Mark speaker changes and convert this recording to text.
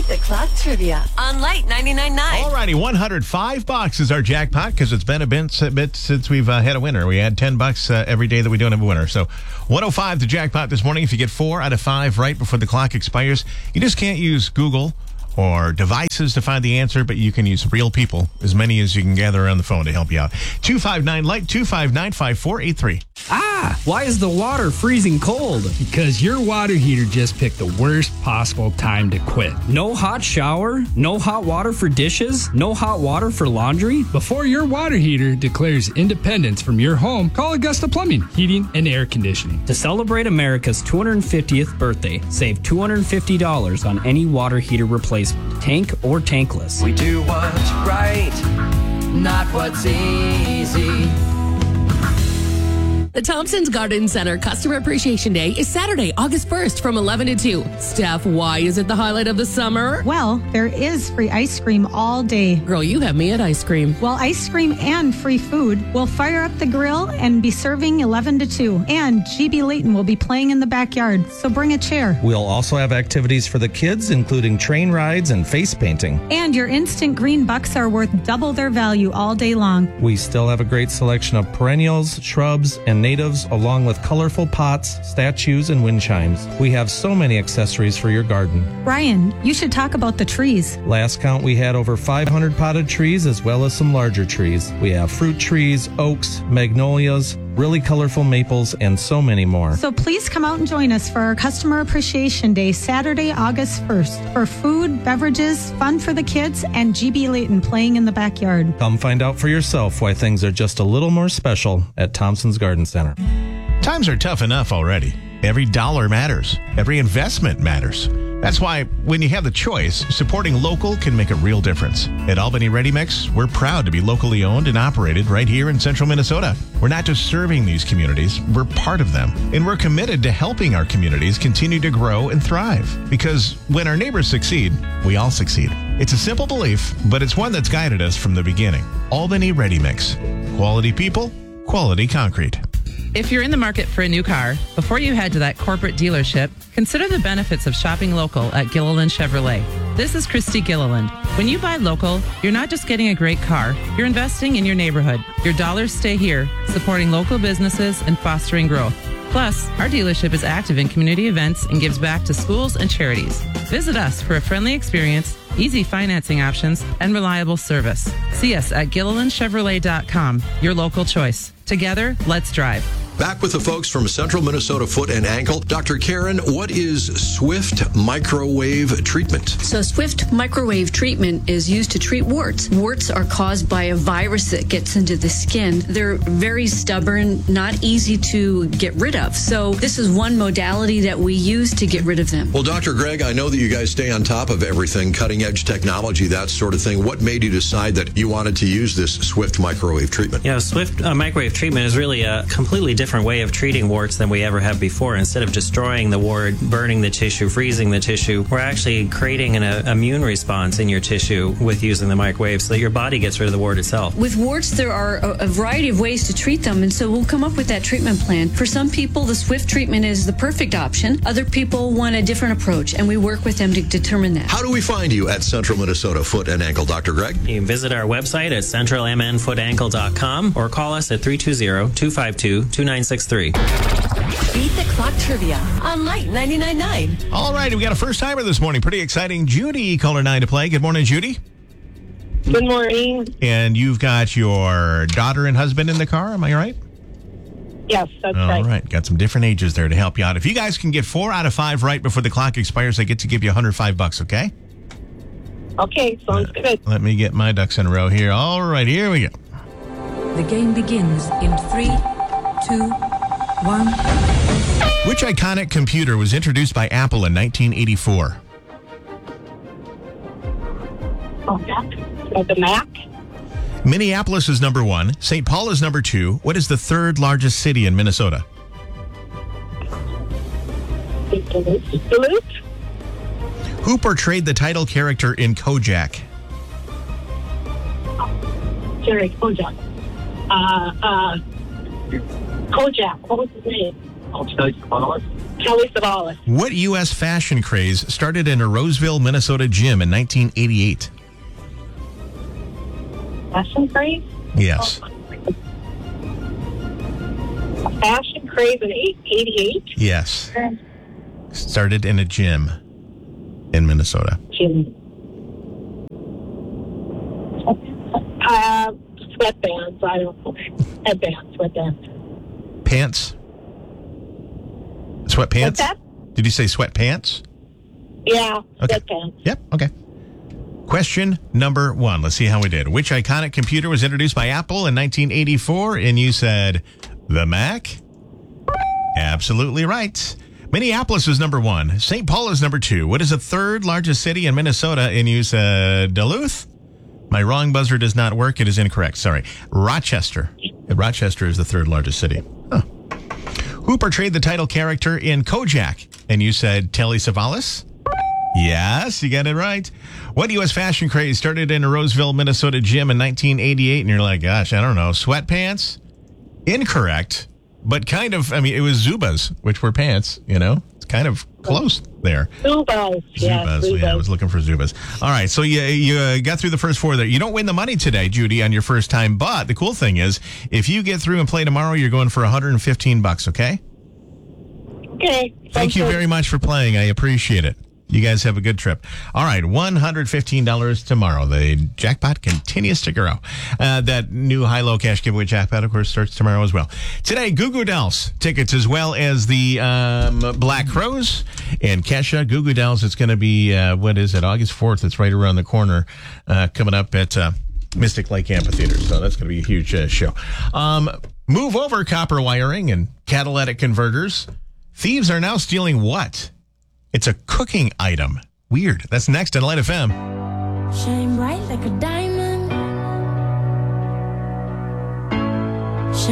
Speaker 1: Beat the Clock Trivia on Light 99.9.
Speaker 2: All righty, $105 is our jackpot because it's been a bit since we've had a winner. We had $10 every day that we don't have a winner. So 105 the jackpot this morning. If you get 4 out of 5 right before the clock expires, you just can't use Google or devices to find the answer, but you can use real people, as many as you can gather around the phone to help you out. 259-LIGHT, 259-5483.
Speaker 3: Why is the water freezing cold? Because your water heater just picked the worst possible time to quit. No hot shower? No hot water for dishes? No hot water for laundry? Before your water heater declares independence from your home, call Augusta Plumbing, Heating, and Air Conditioning. To celebrate America's 250th birthday, save $250 on any water heater replacement, tank or tankless.
Speaker 4: We do what's right, not what's easy.
Speaker 5: The Thompson's Garden Center Customer Appreciation Day is Saturday, August 1st from 11 to 2. Steph, why is it the highlight of the summer?
Speaker 6: Well, there is free ice cream all day.
Speaker 5: Girl, you have me at ice cream.
Speaker 6: Well, ice cream and free food will fire up the grill and be serving 11 to 2. And GB Layton will be playing in the backyard, so bring a chair.
Speaker 7: We'll also have activities for the kids, including train rides and face painting.
Speaker 6: And your instant green bucks are worth double their value all day long.
Speaker 7: We still have a great selection of perennials, shrubs, and natives, along with colorful pots, statues, and wind chimes. We have so many accessories for your garden.
Speaker 6: Brian, you should talk about the trees.
Speaker 7: Last count, we had over 500 potted trees as well as some larger trees. We have fruit trees, oaks, magnolias, really colorful maples, and so many more.
Speaker 6: So please come out and join us for our Customer Appreciation Day, Saturday, August 1st, for food, beverages, fun for the kids, and GB Layton playing in the backyard.
Speaker 7: Come find out for yourself why things are just a little more special at Thompson's Garden Center.
Speaker 2: Times are tough enough already. Every dollar matters. Every investment matters. That's why when you have the choice, supporting local can make a real difference. At Albany Ready Mix, we're proud to be locally owned and operated right here in central Minnesota. We're not just serving these communities, we're part of them. And we're committed to helping our communities continue to grow and thrive. Because when our neighbors succeed, we all succeed. It's a simple belief, but it's one that's guided us from the beginning. Albany Ready Mix. Quality people, quality concrete.
Speaker 8: If you're in the market for a new car, before you head to that corporate dealership, consider the benefits of shopping local at Gilliland Chevrolet. This is Christy Gilliland. When you buy local, you're not just getting a great car, you're investing in your neighborhood. Your dollars stay here, supporting local businesses and fostering growth. Plus, our dealership is active in community events and gives back to schools and charities. Visit us for a friendly experience, easy financing options, and reliable service. See us at GillilandChevrolet.com, your local choice. Together, let's drive.
Speaker 9: Back with the folks from Central Minnesota Foot and Ankle. Dr. Karen, what is Swift microwave treatment?
Speaker 10: So Swift microwave treatment is used to treat warts. Warts are caused by a virus that gets into the skin. They're very stubborn, not easy to get rid of. So this is one modality that we use to get rid of them.
Speaker 9: Well, Dr. Greg, I know that you guys stay on top of everything, cutting edge technology, that sort of thing. What made you decide that you wanted to use this Swift microwave treatment?
Speaker 11: Swift microwave treatment is really a completely different way of treating warts than we ever have before. Instead of destroying the wart, burning the tissue, freezing the tissue, we're actually creating an immune response in your tissue with using the microwave so that your body gets rid of the wart itself.
Speaker 10: With warts, there are a variety of ways to treat them, and so we'll come up with that treatment plan. For some people, the Swift treatment is the perfect option. Other people want a different approach, and we work with them to determine that.
Speaker 9: How do we find you at Central Minnesota Foot and Ankle, Dr. Greg?
Speaker 11: You can visit our website at centralmnfootankle.com or call us at 320-252-2963.
Speaker 1: Beat the Clock Trivia on Light 99.9.
Speaker 2: All right, we got a first timer this morning. Pretty exciting. Judy, caller 9 to play. Good morning, Judy.
Speaker 12: Good morning.
Speaker 2: And you've got your daughter and husband in the car, am I right?
Speaker 12: Yes, that's right.
Speaker 2: All right, got some different ages there to help you out. If you guys can get 4 out of 5 right before the clock expires, I get to give you $105, okay?
Speaker 12: Okay, sounds good.
Speaker 2: Let me get my ducks in a row here. All right, here we go.
Speaker 13: The game begins in 3, 2, 1.
Speaker 2: Which iconic computer was introduced by Apple in 1984?
Speaker 12: The Mac.
Speaker 2: Minneapolis is number 1. St. Paul is number 2. What is the 3rd largest city in Minnesota?
Speaker 12: Duluth.
Speaker 2: Who portrayed the title character in Kojak?
Speaker 12: Jerry Kojak. Kojak. What was his name? Kelly Savalas.
Speaker 2: What U.S. fashion craze started in a Roseville, Minnesota gym in 1988?
Speaker 12: Fashion craze?
Speaker 2: Yes.
Speaker 12: Fashion craze in 88?
Speaker 2: Yes. Started in a gym in Minnesota.
Speaker 12: Gym. Sweatbands. I don't know. Headbands, sweatbands.
Speaker 2: Pants? Sweatpants?
Speaker 12: What's that?
Speaker 2: Did you say sweatpants?
Speaker 12: Yeah,
Speaker 2: Okay.
Speaker 12: sweatpants.
Speaker 2: Yep, okay. Question number 1. Let's see how we did. Which iconic computer was introduced by Apple in 1984? And you said the Mac? Absolutely right. Minneapolis is number 1. St. Paul is number 2. What is the third largest city in Minnesota? And you said Duluth? My wrong buzzer does not work. It is incorrect. Sorry. Rochester. Rochester is the third largest city. Huh. Who portrayed the title character in Kojak? And you said Telly Savalas? Yes, you got it right. What U.S. fashion craze started in a Roseville, Minnesota gym in 1988? And you're like, gosh, I don't know. Sweatpants? Incorrect. But kind of, I mean, it was Zubas, which were pants, you know? It's kind of close there.
Speaker 12: Zubas. Yeah,
Speaker 2: Zubas. Yeah, I was looking for Zubas. All right, so you got through the first 4 there. You don't win the money today, Judy, on your first time. But the cool thing is, if you get through and play tomorrow, you're going for $115, okay?
Speaker 12: Okay.
Speaker 2: Thank you very much for playing. I appreciate it. You guys have a good trip. All right, $115 tomorrow. The jackpot continues to grow. That new high-low cash giveaway jackpot, of course, starts tomorrow as well. Today, Goo Goo Dolls tickets as well as the Black Crows and Kesha. Goo Goo Dolls, it's going to be, August 4th. It's right around the corner coming up at Mystic Lake Amphitheater. So that's going to be a huge show. Move over copper wiring and catalytic converters. Thieves are now stealing what? It's a cooking item. Weird. That's next on Light FM.
Speaker 14: Shine bright like a diamond.